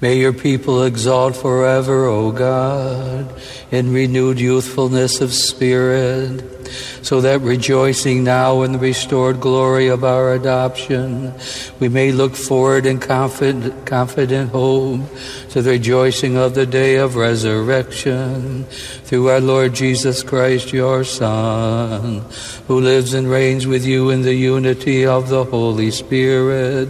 May your people exalt forever, O God, in renewed youthfulness of spirit, so that rejoicing now in the restored glory of our adoption, we may look forward in confident hope to the rejoicing of the day of resurrection, through our Lord Jesus Christ, your Son, who lives and reigns with you in the unity of the Holy Spirit,